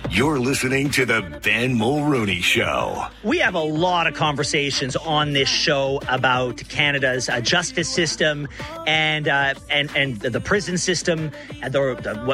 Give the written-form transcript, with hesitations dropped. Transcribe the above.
You're listening to the Ben Mulrooney Show. We have a lot of conversations on this show about Canada's justice system and the prison system, and